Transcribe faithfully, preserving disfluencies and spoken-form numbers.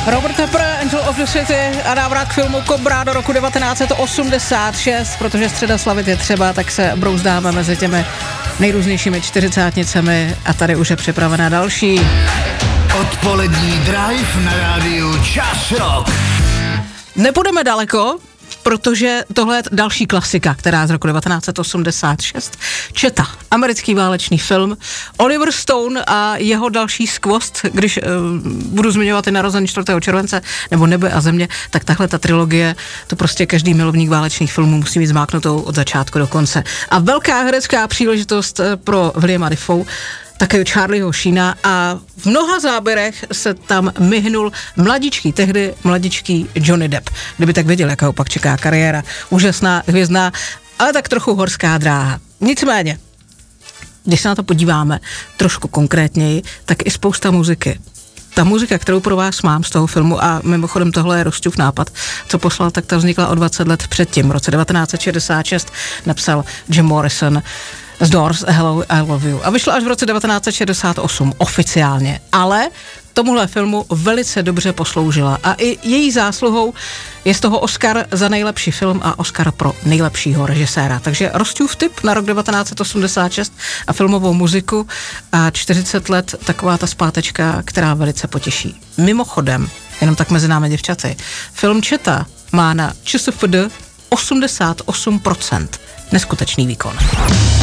Robert Tepper, Angel of the City a návrat k filmu Kobra do roku devatenáct set osmdesát šest, protože středa slavit je třeba, tak se brouzdáme mezi těmi nejrůznějšími čtyřicátnicemi a tady už je připravená další. Odpolední drive na rádiu Čas Rock. Nepůjdeme daleko, protože tohle je další klasika, která z roku devatenáct set osmdesát šest. Četa, americký válečný film. Oliver Stone a jeho další skvost, když uh, budu zmiňovat i narození čtvrtého července, nebo Nebe a země, tak tahle ta trilogie, to prostě každý milovník válečných filmů musí mít zmáknutou od začátku do konce. A velká herecká příležitost pro Williama Dafoe, také Charlieho Sheena a v mnoha záběrech se tam myhnul mladičký, tehdy mladičký Johnny Depp. Kdyby tak věděl, jaká opak čeká kariéra. Úžasná, hvězdná, ale tak trochu horská dráha. Nicméně, když se na to podíváme trošku konkrétněji, tak i spousta muziky. Ta muzika, kterou pro vás mám z toho filmu, a mimochodem tohle je Rosťův nápad, co poslal, tak ta vznikla o dvacet let předtím. V roce devatenáct set šedesát šest napsal Jim Morrison z Doors Hello, I Love You. A vyšlo až v roce devatenáct set šedesát osm oficiálně, ale tomuhle filmu velice dobře posloužila a i její zásluhou je z toho Oscar za nejlepší film a Oscar pro nejlepšího režiséra. Takže Rosťův tip na rok devatenáct set osmdesát šest a filmovou muziku a čtyřicet let taková ta zpátečka, která velice potěší. Mimochodem, jenom tak mezi námi děvčaty, film Četa má na ČSFD osmdesát osm procent. Neskutečný výkon.